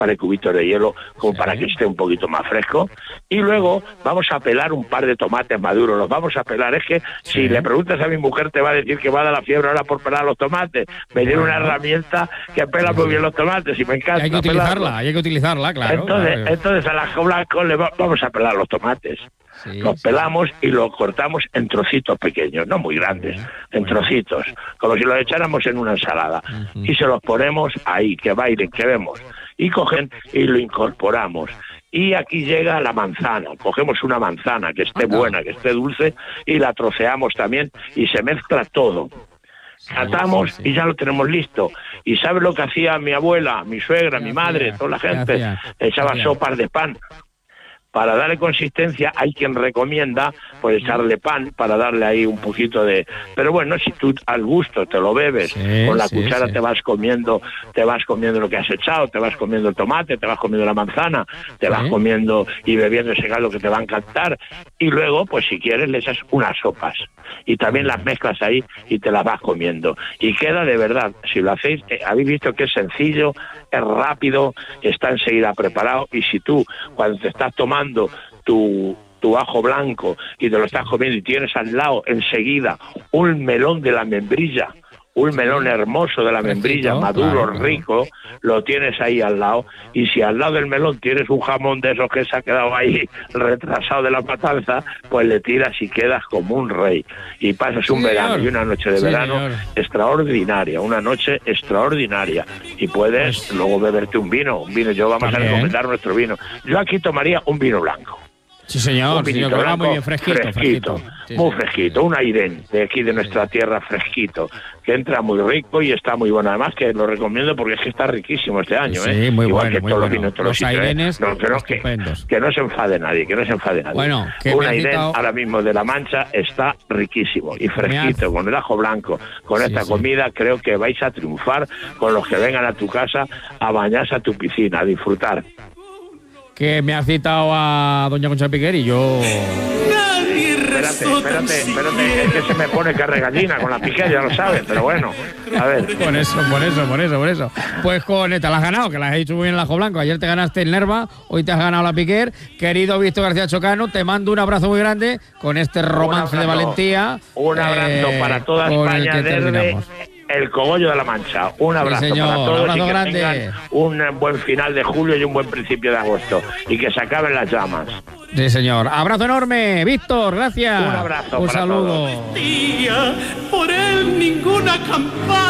par de cubitos de hielo, como para que esté un poquito más fresco, y luego vamos a pelar un par de tomates maduros, los vamos a pelar. Es que si le preguntas a mi mujer te va a decir que va a dar la fiebre ahora por pelar los tomates. Me dieron una herramienta que pela muy bien los tomates y me encanta. Hay que utilizarla, claro. Entonces al ajo blanco le vamos a pelar los tomates. Los pelamos y los cortamos en trocitos pequeños, no muy grandes, en trocitos, como si los echáramos en una ensalada. Y se los ponemos ahí, que bailen, que vemos. Y cogen y lo incorporamos. Y aquí llega la manzana. Cogemos una manzana que esté buena, que esté dulce, y la troceamos también, y se mezcla todo. Catamos y ya lo tenemos listo. ¿Y sabes lo que hacía mi abuela, mi suegra, mi madre, toda la gente? Echaba sopas de pan. Para darle consistencia hay quien recomienda pues echarle pan para darle ahí un poquito de... Pero bueno, si tú al gusto te lo bebes, con la cuchara te vas comiendo lo que has echado, te vas comiendo el tomate, te vas comiendo la manzana, te vas comiendo y bebiendo ese caldo que te va a encantar, y luego pues si quieres le echas unas sopas y también las mezclas ahí y te las vas comiendo y queda de verdad. Si lo hacéis, habéis visto que es sencillo, es rápido, está enseguida preparado, y si tú cuando te estás tomando tu ajo blanco y te lo estás comiendo y tienes al lado enseguida un melón de la membrilla, un melón hermoso de la membrilla, maduro, rico, lo tienes ahí al lado, y si al lado del melón tienes un jamón de esos que se ha quedado ahí retrasado de la matanza, pues le tiras y quedas como un rey, y pasas un verano y una noche de verano extraordinaria, una noche extraordinaria, y puedes luego beberte un vino, yo vamos a recomendar nuestro vino. Yo aquí tomaría un vino blanco. Sí, señor, un vinito blanco, muy bien, fresquito. Muy fresquito, un airén de aquí de nuestra tierra, fresquito, que entra muy rico y está muy bueno. Además que lo recomiendo porque es que está riquísimo este año, muy igual bueno, que muy todos bueno. los vinos, todos los airenes, que no se enfade nadie, Bueno, un airén ahora mismo de La Mancha está riquísimo y fresquito, con el ajo blanco, con esta comida creo que vais a triunfar con los que vengan a tu casa a bañarse a tu piscina, a disfrutar. Que me ha citado a doña Concha Piquer y yo... Espérate, es que se me pone carregallina con la Piquer, ya lo sabes, pero bueno, a ver. Por eso. Pues con esta la has ganado, que la has hecho muy bien el ajo blanco. Ayer te ganaste el Nerva, hoy te has ganado la Piquer. Querido Víctor García Chocano, te mando un abrazo muy grande con este romance de valentía. Un abrazo para toda España desde el Cogollo de la Mancha. Un abrazo para todos, y que grande. tengan un buen final de julio y un buen principio de agosto, y que se acaben las llamas. Sí, señor. Abrazo enorme, Víctor, gracias. Un abrazo un para saludo. todos. Por él ninguna campana